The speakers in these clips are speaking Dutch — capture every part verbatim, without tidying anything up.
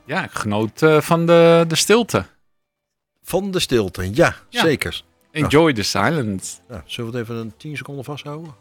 Ja, ik genoot uh, van de, de stilte. Van de stilte, ja, ja. zeker. Enjoy ja. the silence. Ja, zullen we het even een tien seconden vasthouden?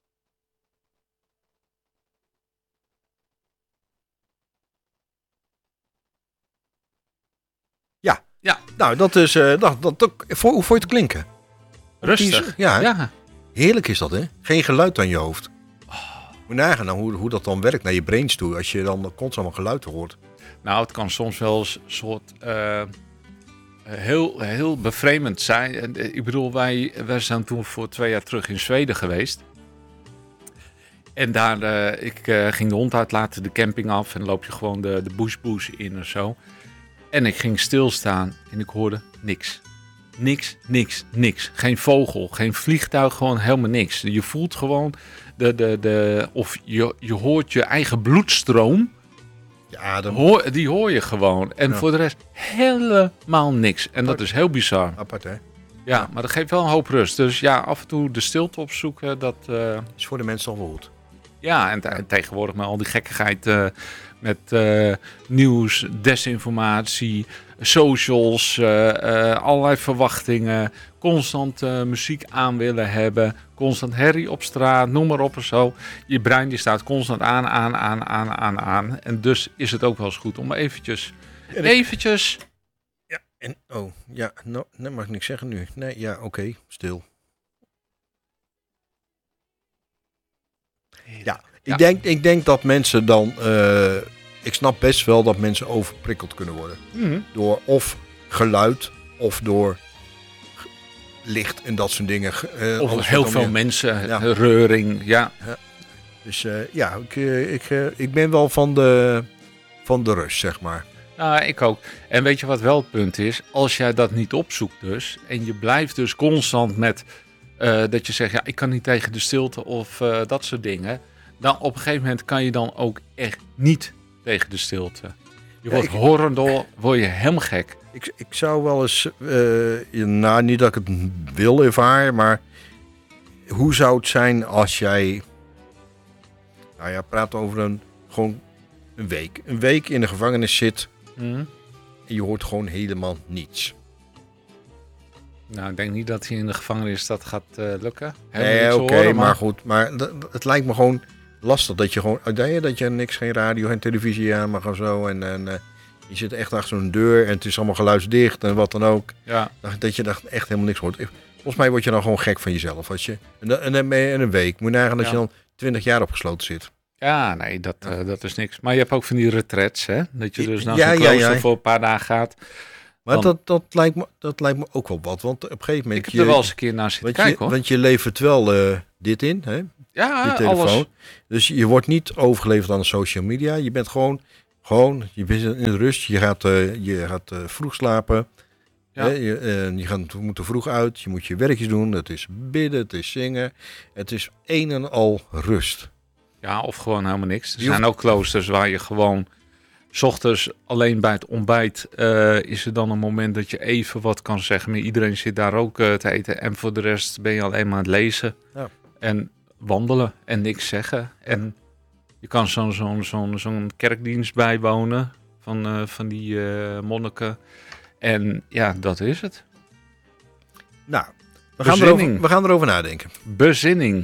Ja, ja. Nou, dat is. Uh, dat, dat, dat, voor, hoe vond je het klinken? Rustig. Ja, ja. Heerlijk is dat, hè? Geen geluid aan je hoofd. Oh. Moet nagaan nou, hoe, hoe dat dan werkt naar je brains toe, als je dan constant een geluid hoort. Nou, het kan soms wel eens een soort. Uh, heel, heel bevreemdend zijn. Ik bedoel, wij, wij zijn toen voor twee jaar terug in Zweden geweest. En daar, uh, ik uh, ging de hond uitlaten, de camping af. En dan loop je gewoon de, de bush bush in of zo. En ik ging stilstaan en ik hoorde niks. Niks, niks, niks. Geen vogel, geen vliegtuig, gewoon helemaal niks. Je voelt gewoon, de, de, de, of je, je hoort je eigen bloedstroom. Ja, dan... hoor, die hoor je gewoon. En ja. voor de rest helemaal niks. En Apart. Dat is heel bizar. Apart, hè? Ja, ja, maar dat geeft wel een hoop rust. Dus ja, af en toe de stilte opzoeken, dat... Uh... is voor de mensen al wel goed. Ja, en, te- en tegenwoordig met al die gekkigheid uh, met uh, nieuws, desinformatie, socials, uh, uh, allerlei verwachtingen, constant uh, muziek aan willen hebben, constant herrie op straat, noem maar op en zo. Je brein die staat constant aan, aan, aan, aan, aan, aan. En dus is het ook wel eens goed om eventjes, en eventjes... Ja, en, oh, ja, no, dat mag ik niks zeggen nu. Nee, ja, oké, okay, stil. Ja, ik, ja. Denk, ik denk dat mensen dan... Uh, ik snap best wel dat mensen overprikkeld kunnen worden. Mm-hmm. Door of geluid, of door licht en dat soort dingen. Uh, of heel veel mensen, ja. reuring, ja. ja. Dus uh, ja, ik, ik, uh, ik ben wel van de, van de rust, zeg maar. Nou, ik ook. En weet je wat wel het punt is? Als jij dat niet opzoekt dus, en je blijft dus constant met... Uh, dat je zegt, ja, ik kan niet tegen de stilte of uh, dat soort dingen. Dan op een gegeven moment kan je dan ook echt niet tegen de stilte. Je wordt ja, horrendol, word je helemaal gek. Ik, ik zou wel eens, uh, nou niet dat ik het wil ervaren, maar hoe zou het zijn als jij, nou ja, praat over een, gewoon een week. Een week in de gevangenis zit mm. en je hoort gewoon helemaal niets. Nou, ik denk niet dat hij in de gevangenis dat gaat uh, lukken. Nee, oké, okay, maar... maar goed. Maar d- het lijkt me gewoon lastig dat je gewoon... Dat je niks, geen radio, geen televisie aan mag of zo. En, en uh, je zit echt achter zo'n deur en het is allemaal geluidsdicht en wat dan ook. Ja. Dat je echt helemaal niks hoort. Volgens mij word je dan gewoon gek van jezelf. Als je, en, en, en een week. Moet je nagaan dat ja. je dan twintig jaar opgesloten zit. Ja, nee, dat, ja. Uh, dat is niks. Maar je hebt ook van die retrets, hè? Dat je dus naar ja, zo'n klooster ja, ja. voor een paar dagen gaat... Maar want, dat, dat, lijkt me, dat lijkt me ook wel wat. Want op een gegeven moment... Ik heb er wel eens een keer naar zitten kijken, je, hoor. Want je levert wel uh, dit in, hè? Ja, die telefoon. alles. Dus je wordt niet overgeleverd aan de social media. Je bent gewoon... gewoon je bent in de rust. Je gaat, uh, je gaat uh, vroeg slapen. Ja. Hè? Je, uh, je gaat, moet er vroeg uit. Je moet je werkjes doen. Het is bidden. Het is zingen. Het is een en al rust. Ja, of gewoon helemaal niks. Er je zijn hoeft... ook kloosters waar je gewoon... 's ochtends alleen bij het ontbijt uh, is er dan een moment dat je even wat kan zeggen. Maar iedereen zit daar ook uh, te eten. En voor de rest ben je alleen maar aan het lezen. Ja. En wandelen en niks zeggen. En je kan zo'n zo'n zo'n zo'n kerkdienst bijwonen van, uh, van die uh, monniken. En ja, dat is het. Nou, we gaan, erover, we gaan erover nadenken. Bezinning.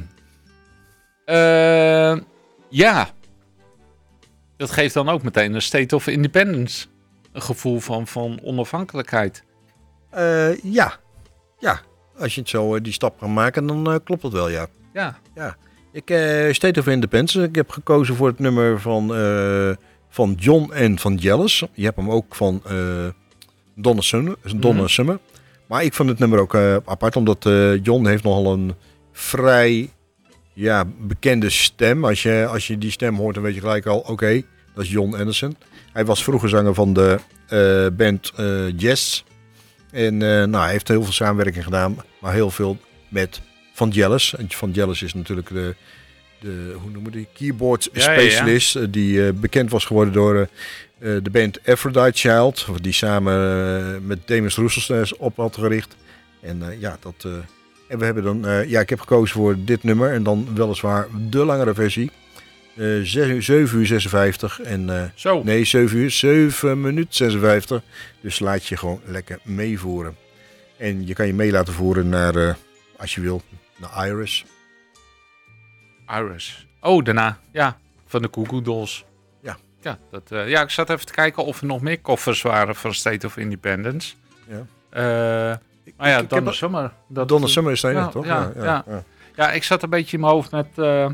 Uh, ja. Dat geeft dan ook meteen een state of independence. Een gevoel van, van onafhankelijkheid. Uh, ja. Ja. Als je het zo uh, die stap gaat maken, dan uh, klopt het wel, ja. Ja. Ja. Ik, uh, State of Independence. Ik heb gekozen voor het nummer van, uh, van John en van Jealous. Je hebt hem ook van uh, Donna Summer. Donna mm. Summer. Maar ik vond het nummer ook uh, apart, omdat uh, John heeft nogal een vrij... Ja, bekende stem. Als je, als je die stem hoort, dan weet je gelijk al, oké, okay, dat is Jon Anderson. Hij was vroeger zanger van de uh, band uh, Yes. En uh, nou, hij heeft heel veel samenwerking gedaan, maar heel veel met Van Jealous. En Van Jealous is natuurlijk de, de hoe noemen die, keyboard specialist, ja, ja, ja. die uh, bekend was geworden door uh, de band Aphrodite Child, die samen uh, met Demis Roussos op had gericht. En uh, ja, dat... Uh, En we hebben dan, uh, ja, ik heb gekozen voor dit nummer en dan weliswaar de langere versie. Uh, zeven uur zesenvijftig. En, uh, Zo. Nee, zeven uur, zeven minuten zesenvijftig. Dus laat je gewoon lekker meevoeren. En je kan je mee laten voeren naar, uh, als je wil, naar Iris. Iris. Oh, daarna. Ja, van de Goo Goo Dolls. Ja. Ja, dat, uh, ja, ik zat even te kijken of er nog meer koffers waren van State of Independence. Ja. Uh, maar ja, ik, ik Donna heb, Summer. Dat, Donna Summer is de enige, ja, toch? Ja, ja, ja. Ja. ja, ik zat een beetje in mijn hoofd met... Uh,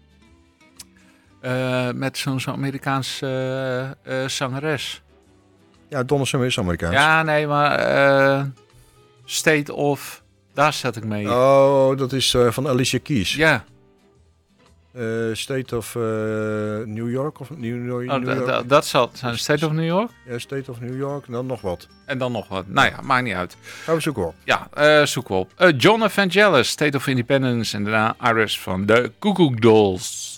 uh, met zo'n zo Amerikaanse uh, uh, zangeres. Ja, Donna Summer is Amerikaans. Ja, nee, maar... Uh, State of... Daar zat ik mee. Oh, dat is uh, van Alicia Keys. Ja. Uh, State of uh, New York of New, New, oh, New York? D- d- dat zal het zijn. State of New York? Ja, State of New York en dan nog wat. En dan nog wat. Nou ja, maakt niet uit. Gaan we zoeken op. Ja, uh, zoeken we op. Uh, John Evangelis, State of Independence en daarna Iris van de Goo Goo Dolls.